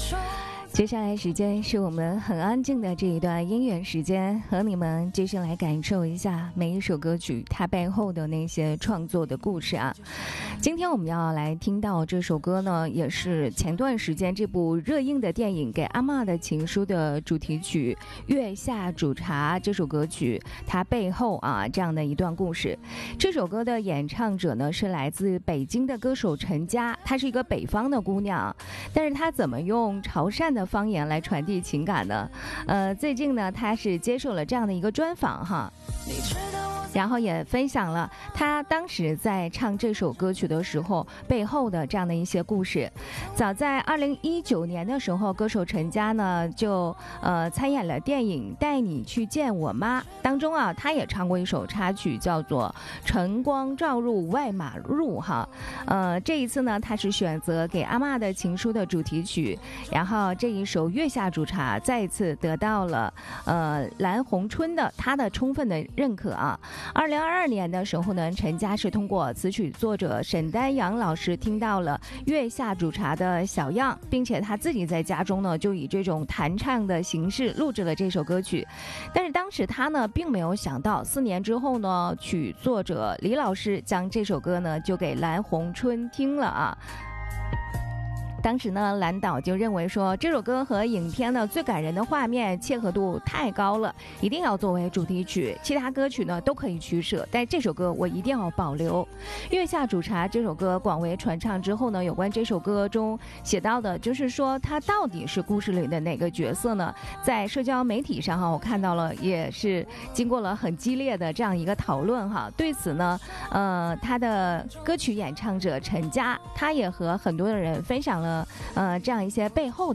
接下来时间是我们很安静的这一段音乐时间，和你们继续来感受一下每一首歌曲它背后的那些创作的故事啊。今天我们要来听到这首歌呢，也是前段时间这部热映的电影《给阿嬷的情书》的主题曲《月下煮茶》这首歌曲它背后啊这样的一段故事。这首歌的演唱者呢是来自北京的歌手陈佳，她是一个北方的姑娘，但是她怎么用潮汕的方言来传递情感呢？最近呢，她是接受了这样的一个专访哈。然后也分享了他当时在唱这首歌曲的时候背后的这样的一些故事。早在2019年的时候，歌手陈佳呢就参演了电影《带你去见我妈》当中啊，他也唱过一首插曲，叫做《晨光照入外马路》哈。这一次呢，他是选择给阿嬷的情书的主题曲，然后这一首《月下煮茶》再一次得到了蓝红春的他的充分的认可啊。2022年的时候呢，陈佳是通过词曲作者沈丹阳老师听到了月下煮茶的小样，并且他自己在家中呢就以这种弹唱的形式录制了这首歌曲。但是当时他呢并没有想到，4年之后呢，曲作者李老师将这首歌呢就给蓝红春听了啊。当时呢，蓝导就认为说这首歌和影片的最感人的画面契合度太高了，一定要作为主题曲，其他歌曲呢都可以取舍，但这首歌我一定要保留。月下煮茶这首歌广为传唱之后呢，有关这首歌中写到的就是说它到底是故事里的哪个角色呢？在社交媒体上哈，我看到了也是经过了很激烈的这样一个讨论哈。对此呢，他的歌曲演唱者陈佳，他也和很多的人分享了这样一些背后的